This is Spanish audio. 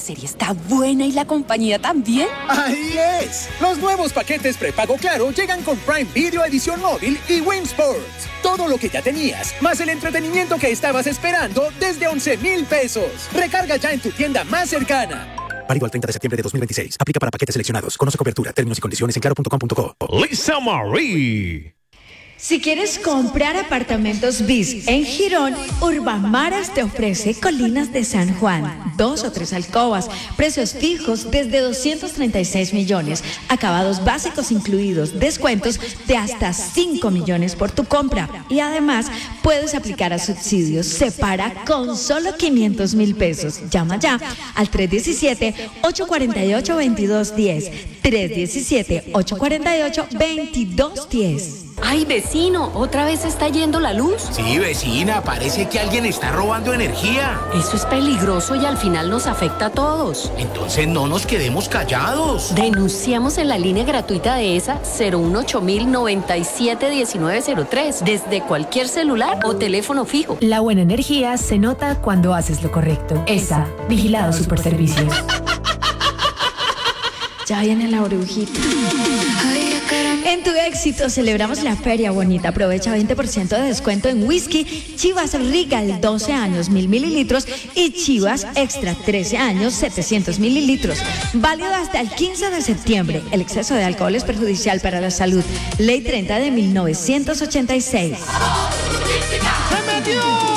serie está buena y la compañía también. ¡Ahí es! Los nuevos paquetes prepago Claro llegan con Prime Video Edición Móvil y Win Sports. Todo lo que ya tenías, más el entretenimiento que estabas esperando desde 11,000 pesos. Recarga ya en tu tienda más cercana. Válido al 30 de septiembre de 2026. Aplica para paquetes seleccionados. Conoce cobertura, términos y condiciones en claro.com.co. Lisa Marie. Si quieres comprar apartamentos BIS en Girón, Urbamaras te ofrece Colinas de San Juan, 2 o 3 alcobas, precios fijos desde 236 millones, acabados básicos incluidos, descuentos de hasta 5 millones por tu compra. Y además, puedes aplicar a subsidios. Separa con solo 500,000 pesos. Llama ya al 317-848-2210. 317-848-2210. Ay, vecino, ¿otra vez está yendo la luz? Sí, vecina, parece que alguien está robando energía. Eso es peligroso y al final nos afecta a todos. Entonces no nos quedemos callados. Denunciamos en la línea gratuita de ESA 018-097-1903 desde cualquier celular o teléfono fijo. La buena energía se nota cuando haces lo correcto. ESA, Vigilado Superservicios. Ya viene la brujita. En tu éxito celebramos la Feria Bonita. Aprovecha 20% de descuento en whisky Chivas Regal 12 años 1,000 mililitros y Chivas Extra 13 años 700 mililitros. Válido hasta el 15 de septiembre. El exceso de alcohol es perjudicial para la salud. Ley 30 de 1986. ¡Se metió!